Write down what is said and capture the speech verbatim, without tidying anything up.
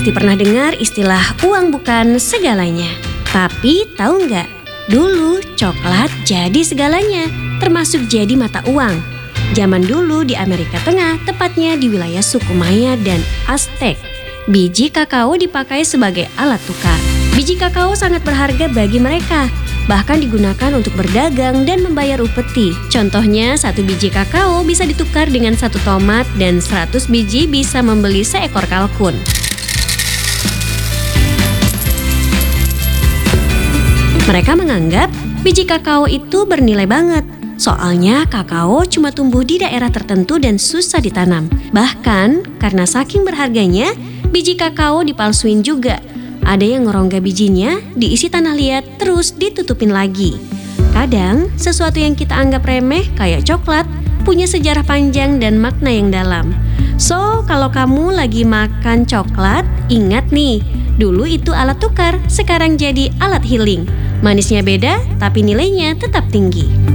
Pasti pernah dengar istilah uang bukan segalanya. Tapi tahu nggak? Dulu coklat jadi segalanya, termasuk jadi mata uang. Zaman dulu di Amerika Tengah, tepatnya di wilayah suku Maya dan Aztec, biji kakao dipakai sebagai alat tukar. Biji kakao sangat berharga bagi mereka, bahkan digunakan untuk berdagang dan membayar upeti. Contohnya, satu biji kakao bisa ditukar dengan satu tomat dan seratus biji bisa membeli seekor kalkun. Mereka menganggap biji kakao itu bernilai banget. Soalnya kakao cuma tumbuh di daerah tertentu dan susah ditanam. Bahkan karena saking berharganya, biji kakao dipalsuin juga. Ada yang ngerongga bijinya, diisi tanah liat, terus ditutupin lagi. Kadang, sesuatu yang kita anggap remeh kayak coklat, punya sejarah panjang dan makna yang dalam. So, kalau kamu lagi makan coklat, ingat nih, dulu itu alat tukar, sekarang jadi alat healing. Manisnya beda, tapi nilainya tetap tinggi.